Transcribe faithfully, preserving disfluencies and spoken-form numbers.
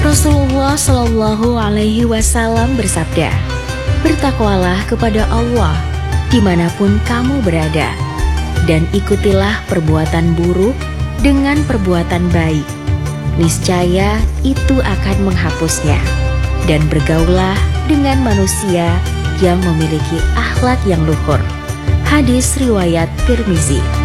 Rasulullah Shallallahu Alaihi Wasallam bersabda, "Bertakwalah kepada Allah dimanapun kamu berada, dan ikutilah perbuatan buruk dengan perbuatan baik. Niscaya itu akan menghapusnya. Dan bergaulah dengan manusia yang memiliki akhlak yang luhur." Hadis riwayat Tirmizi.